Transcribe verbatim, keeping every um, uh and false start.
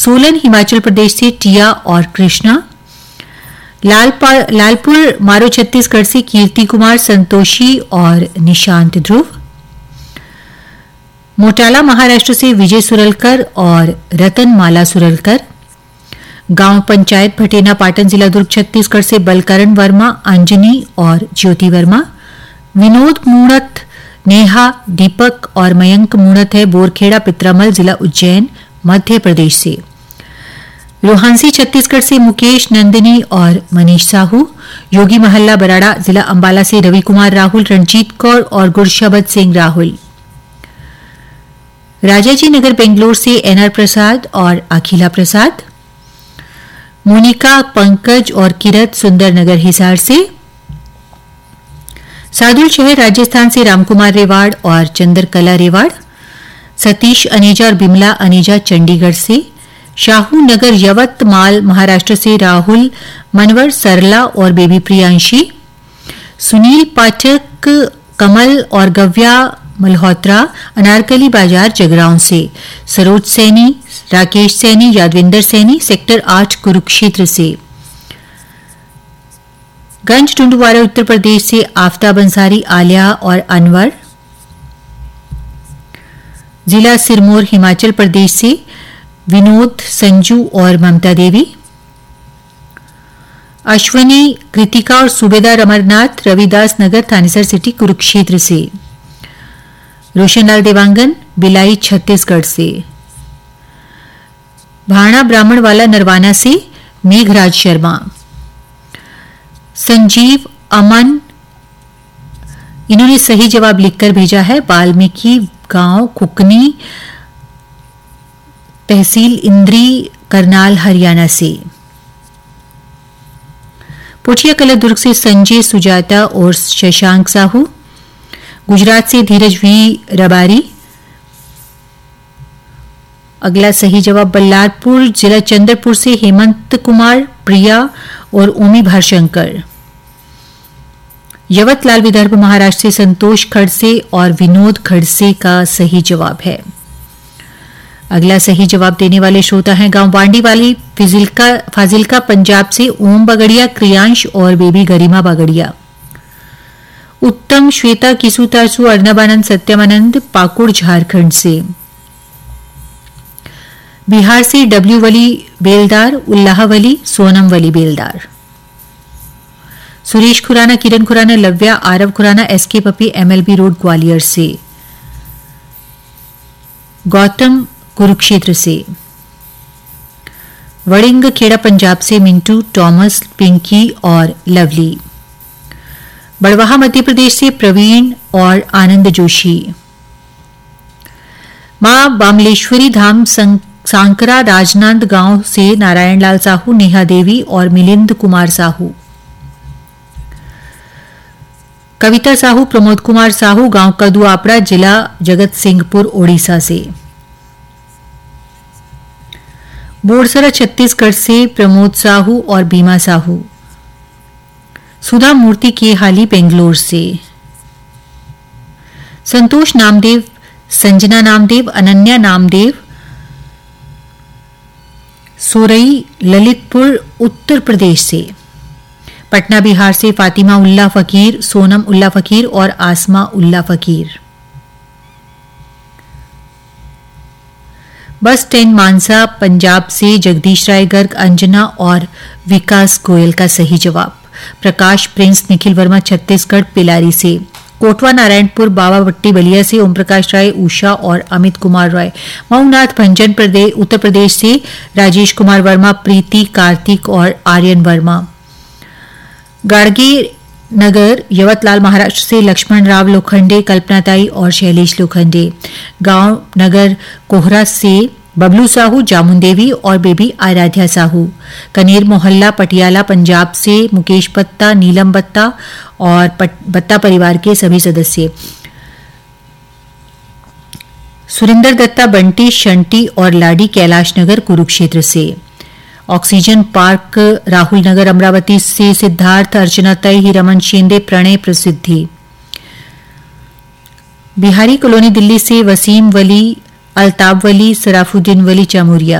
सोलन हिमाचल प्रदेश से टिया और कृष्णा। लालपुर लालपुर मारो छत्तीसगढ़ से कीर्ति कुमार, संतोषी और निशांत ध्रुव। मोटाला महाराष्ट्र से विजय सुरलकर और रतनमाला सुरलकर। गांव पंचायत भटेना पाटन जिला दुर्ग छत्तीसगढ़ से बलकरण वर्मा, अंजनी और ज्योति वर्मा। विनोद मूणत, नेहा, दीपक और मयंक मूणत है बोरखेड़ा पित्रामल जिला उज्जैन मध्य प्रदेश से। लोहांसी छत्तीसगढ़ से मुकेश, नंदिनी और मनीष साहू। योगी महल्ला बराड़ा जिला अंबाला से रवि कुमार राहुल, रणजीत कौर और गुरशबद सिंह राहुल। राजाजी नगर बेंगलोर से एनआर प्रसाद और अखिला प्रसाद। मोनिका, पंकज और किरत सुंदरनगर हिसार से। सादुल शहर राजस्थान से रामकुमार रेवाड़ और चंद्रकला रेवाड़। सतीश अनेजा और बिमला अनेजा चंडीगढ़ से। शाहू नगर यवतमाल महाराष्ट्र से राहुल मनवर, सरला और बेबी प्रियांशी। सुनील पाठक, कमल और गव्या मल्होत्रा अनारकली बाजार जगरांव से। सरोज सैनी, राकेश सैनी, यादविंदर सैनी सेक्टर आठ कुरुक्षेत्र से। गंज टुंडुवारा उत्तर प्रदेश से आफ्ताब अंसारी, आलिया और अनवर। जिला सिरमौर हिमाचल प्रदेश से विनोद, संजू और ममता देवी। अश्वनी, कृतिका और सूबेदार अमरनाथ रविदास नगर थानेसर सिटी कुरुक्षेत्र से। रोशनलाल देवांगन, बिलाई छत्तीसगढ़ से। भाणा ब्राह्मणवाला नरवाना से मेघराज शर्मा। संजीव, अमन, इन्होंने सही जवाब लिखकर भेजा है। वाल्मीकि गांव कुकनी, तहसील इंद्री, करनाल हरियाणा से। पुठिया कला दुर्ग से संजय, सुजाता और शशांक साहू। गुजरात से धीरज वी रबारी। अगला सही जवाब बल्लारपुर जिला चंद्रपुर से हेमंत कुमार, प्रिया और ओमी भाषंकर। यवतलाल विदर्भ महाराष्ट्र से संतोष खड़से और विनोद खड़से का सही जवाब है। अगला सही जवाब देने वाले श्रोता हैं गांव बांडी वाली फाजिल्का फाजिल्का पंजाब से ओम बगड़िया, क्रियांश और बेबी गरिमा बगड़िया। उत्तम, श्वेता, किसु तारसु, अर्नबानंद, सत्यमानंद पाकुड़ झारखंड से। बिहार से डब्ल्यू वली बेलदार, उल्लाह वली, सोनम वली बेलदार। सुरेश खुराना, किरण Khurana, Lavya, Aarav Khurana, SK puppy, MLB road Gwalior से। गौतम कुरुक्षेत्र से। वड़िंग खेड़ा पंजाब से मिंटू, टॉमस, पिंकी और लवली। बड़वाहा मध्य प्रदेश से प्रवीण और आनंद जोशी। मां बामलेश्वरी धाम सांकरा राजनांद गांव से नारायण लाल साहू, नेहा देवी और मिलिंद कुमार साहू। कविता साहू, प्रमोद कुमार साहू, गांव कदुआपड़ा, जिला जगत सिंहपुर, ओडिशा से। बोरसरा छत्तीसगढ़ से प्रमोद साहू और बीमा साहू। सुधा मूर्ति के हाली बेंगलोर से। संतोष नामदेव, संजना नामदेव, अनन्या नामदेव, सोरई ललितपुर उत्तर प्रदेश से। पटना बिहार से फातिमा उल्ला फकीर, सोनम उल्ला फकीर और आसमा उल्ला फकीर। बस स्टैंड मानसा पंजाब से जगदीश राय गर्ग, अंजना और विकास गोयल का सही जवाब। प्रकाश प्रिंस, निखिल वर्मा छत्तीसगढ़ पिलारी से। कोटवा नारायणपुर बाबावट्टी बलिया से ओम प्रकाश राय, उषा और अमित कुमार राय। मऊनाथ भंजन प्रदेश उत्तर प्रदेश से राजेश कुमार वर्मा, प्रीति, कार्तिक और आर्यन वर्मा। गाड़गी नगर यवतलाल महाराष्ट्र से लक्ष्मण राव लोखंडे, कल्पनाताई और शैलेश लोखंडे। गांव नगर कोहरा से बबलू साहू, जामुन देवी और बेबी आराध्या साहू। कनेर मोहल्ला पटियाला पंजाब से मुकेश बत्ता, नीलम बत्ता और बत्ता परिवार के सभी सदस्य। सुरिंदर दत्ता, बंटी, शंटी और लाडी कैलाश नगर कुरुक्षेत्र से। ऑक्सीजन पार्क राहुल नगर अमरावती से सिद्धार्थ, अर्चना तय, हीरामन शिंदे, प्रणय प्रसिद्धि। बिहारी कॉलोनी दिल्ली से वसीम वली, अल्ताब वली, सराफुद्दीन वली चामुरिया।